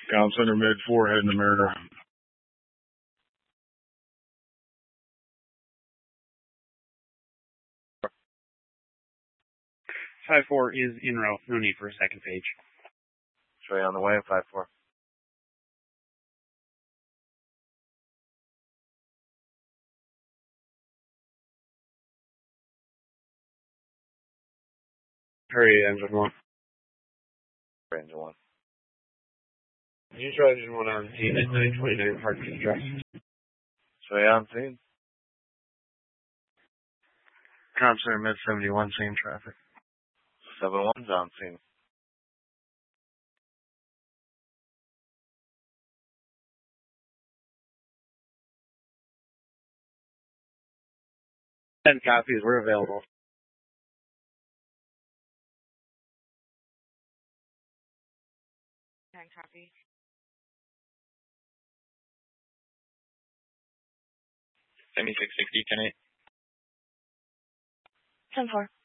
Comm Center mid 4 heading to Mariner. 5-4 is in row. No need for a second page. Show you on the way, 5-4. Hurry, engine 1. Engine 1. You try engine 1 on scene at 929 Hartford Drive. Show you on scene. Comm Center mid 71, same traffic. 7-1's on scene. Ten copies were available. Copy. 7660, 10-8. 10-4.